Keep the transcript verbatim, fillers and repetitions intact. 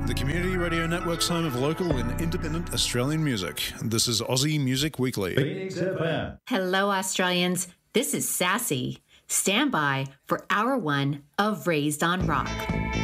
The Community Radio Network's home of local and independent Australian music. This is Aussie Music Weekly. Phoenix F M. Hello, Australians. This is Sassy. Stand by for hour one of Raised on Rock.